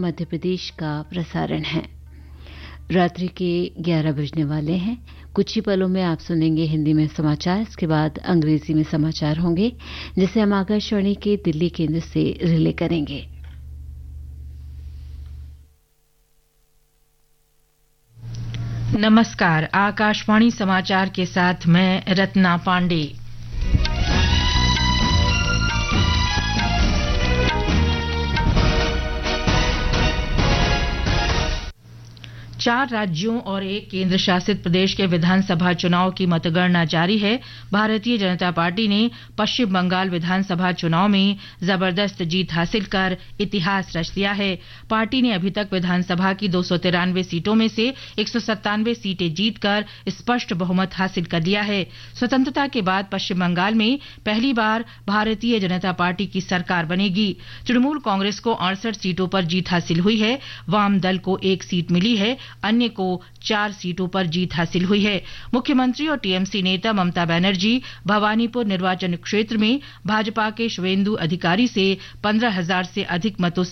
मध्य प्रदेश का प्रसारण है। रात्रि के 11 बजने वाले हैं। कुछ ही पलों में आप सुनेंगे हिंदी में समाचार, इसके बाद अंग्रेजी में समाचार होंगे जिसे हम आकाशवाणी के दिल्ली केंद्र से रिले करेंगे। नमस्कार, आकाशवाणी समाचार के साथ मैं रत्ना पांडे। 4 राज्यों और 1 केंद्र शासित प्रदेश के विधानसभा चुनाव की मतगणना जारी है। भारतीय जनता पार्टी ने पश्चिम बंगाल विधानसभा चुनाव में जबरदस्त जीत हासिल कर इतिहास रच दिया है। पार्टी ने अभी तक विधानसभा की 293 सीटों में से 197 सीटें जीतकर स्पष्ट बहुमत हासिल कर लिया है। स्वतंत्रता के बाद पश्चिम बंगाल में पहली बार भारतीय जनता पार्टी की सरकार बनेगी। तृणमूल कांग्रेस को 68 सीटों पर जीत हासिल हुई है। वाम दल को 1 सीट मिली है, अन्य को 4 सीटों पर जीत हासिल हुई है। मुख्यमंत्री और टीएमसी नेता ममता बनर्जी भवानीपुर निर्वाचन क्षेत्र में भाजपा के शुवेंदु अधिकारी से 15,000 से अधिक मतों